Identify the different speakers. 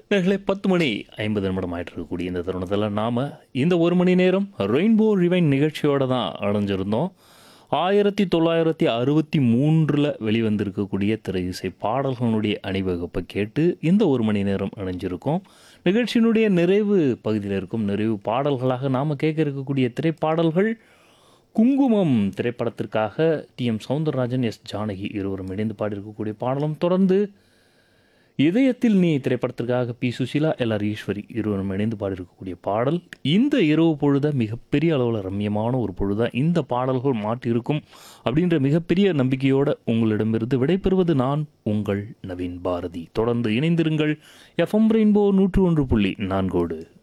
Speaker 1: நேர்களே 10:50 ஆயிட்டு இருக்கக்கூடிய இந்த தருணத்தில் நாம் இந்த ஒரு மணி நேரம் ரெயின்போ ரிவைன் நிகழ்ச்சியோடு தான் அடைஞ்சிருந்தோம். 1963 வெளிவந்திருக்கக்கூடிய திரை இசை பாடல்களுடைய அணிவகுப்பை கேட்டு இந்த ஒரு மணி நேரம் அணிஞ்சிருக்கோம். நிகழ்ச்சியினுடைய நிறைவு பகுதியில் இருக்கும் நிறைவு பாடல்களாக நாம் கேட்க இருக்கக்கூடிய திரைப்பாடல்கள் குங்குமம் திரைப்படத்திற்காக டி.எம். சௌந்தரராஜன், எஸ். ஜானகி இருவரும் இணைந்து பாடியிருக்கக்கூடிய பாடலும், தொடர்ந்து இதயத்தில் நீ திரைப்படத்திற்காக பி. சுசீலா, எல்.ஆர். ஈஸ்வரி இருவரும் இணைந்து பாடியிருக்கக்கூடிய பாடல். இந்த இரவு பொழுத மிகப்பெரிய அளவில் ரம்யமான ஒரு பொழுதாக இந்த பாடல்கள் மாட்டியிருக்கும் அப்படின்ற மிகப்பெரிய நம்பிக்கையோடு உங்களிடமிருந்து விடைபெறுவது நான் உங்கள் நவீன் பாரதி. தொடர்ந்து இணைந்திருங்கள். FM rainbow 101.4.